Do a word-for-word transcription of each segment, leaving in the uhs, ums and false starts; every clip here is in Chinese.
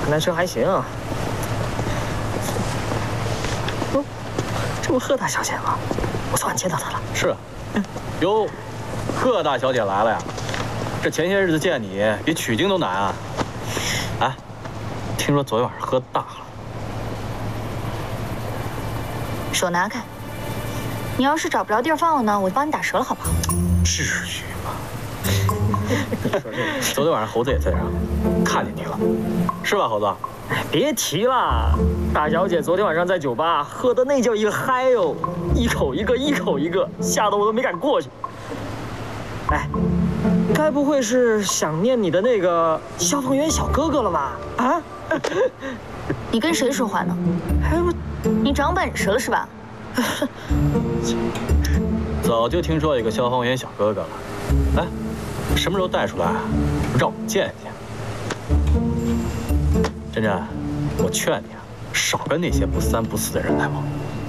那车还行。哦，这不贺大小姐吗？我昨晚见到她了。 是啊。哟，贺大小姐来了呀！这前些日子见你，比取经都难啊。哎，听说昨天晚上喝大了。 手拿开。你要是找不着地儿放了呢，我就帮你打折了，好不好？ 至于吗？昨天晚上猴子也在这儿，看见你了，是吧，猴子？ 哎，别提了，大小姐昨天晚上在酒吧喝的那叫一个嗨哦，一口一个，一口一个，吓得我都没敢过去。哎，该不会是想念你的那个消防员小哥哥了吧？啊？ 你跟谁说话呢？ 哎我， 你长本事了是吧？ 早就听说有个消防员小哥哥了，哎，什么时候带出来，让我们见见？珍珍，我劝你啊，少跟那些不三不四的人来往。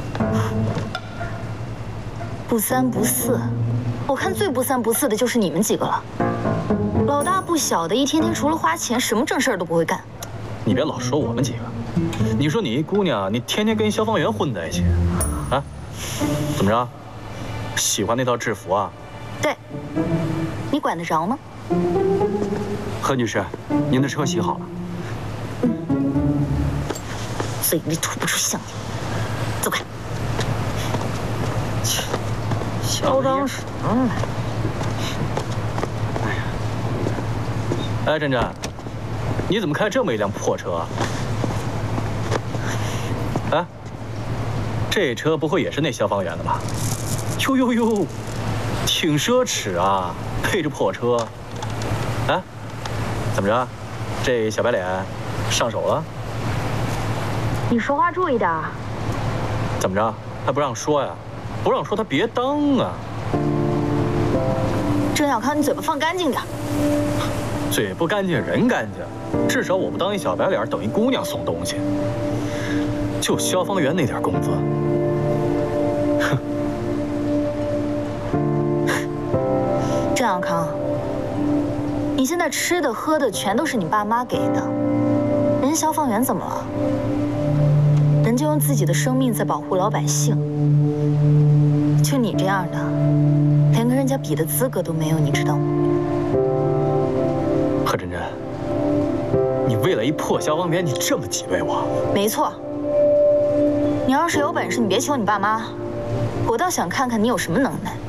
不三不四，我看最不三不四的就是你们几个了。老大不小的，一天天除了花钱，什么正事儿都不会干。 你别老说我们几个，你说你一姑娘，你天天跟消防员混在一起，啊？怎么着？喜欢那套制服啊？ 对，你管得着吗？ 何女士，您的车洗好了。 嘴里吐不出象牙，走开。 嚣张什么？ 哎呀，哎，珍珍，你怎么开这么一辆破车啊？哎，这车不会也是那消防员的吧？呦呦呦，挺奢侈啊，配着破车。哎，怎么着？这小白脸上手了？ 你说话注意点。 怎么着？还不让说呀？不让说他别当啊！ 郑小康，你嘴巴放干净点。 嘴不干净人干净，至少我不当一小白脸等一姑娘送东西。就消防员那点工资，哼！ 郑小康，你现在吃的喝的全都是你爸妈给的，人家消防员怎么了？人家用自己的生命在保护老百姓。就你这样的，连跟人家比的资格都没有，你知道吗？ 贺珍珍，你为了一破消防员，你这么挤兑我？ 没错。你要是有本事，你别求你爸妈，我倒想看看你有什么能耐。